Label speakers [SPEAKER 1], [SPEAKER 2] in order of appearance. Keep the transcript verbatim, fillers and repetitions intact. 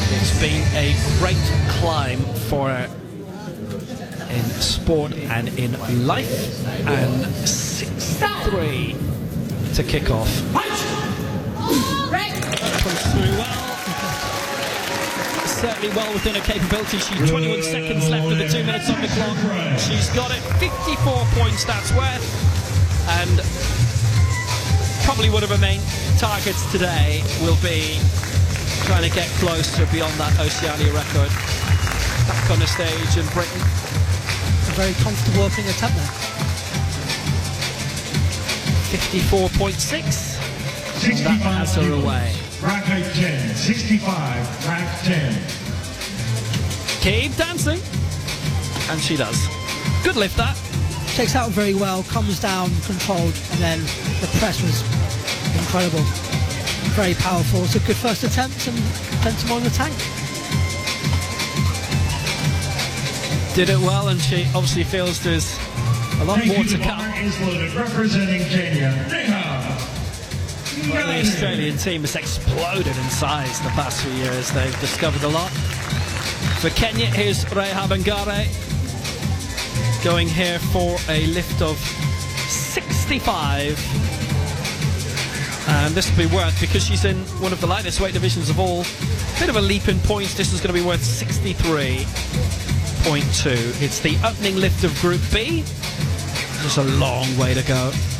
[SPEAKER 1] It's been a great climb for her in sport and in life, and six three to kick off. Comes through well. Certainly well within her capability. She's twenty-one seconds left of the two minutes on the clock. She's got it, fifty-four points that's worth, and probably one of her main targets today will be trying to get closer beyond that Oceania record. Back on the stage in Britain.
[SPEAKER 2] A very comfortable opening attempt there.
[SPEAKER 1] fifty-four point six. That has her away.
[SPEAKER 3] Rack ten, sixty-five, rack ten.
[SPEAKER 1] Keep dancing. And she does. Good lift that.
[SPEAKER 2] Takes out very well, comes down controlled, and then the press was incredible. Very powerful. It's a good first attempt, and plenty more in the tank.
[SPEAKER 1] Did it well, and she obviously feels there's a lot
[SPEAKER 3] Thank
[SPEAKER 1] more
[SPEAKER 3] you,
[SPEAKER 1] to
[SPEAKER 3] the
[SPEAKER 1] come.
[SPEAKER 3] bar is loaded, representing Kenya, Neha.
[SPEAKER 1] Well, the Australian team has exploded in size the past few years. They've discovered a lot. For Kenya, here's Reha Bangare going here for a lift of sixty-five. And this will be worth, because she's in one of the lightest weight divisions of all, bit of a leap in points. This is going to be worth sixty-three point two. It's the opening lift of Group B. There's a long way to go.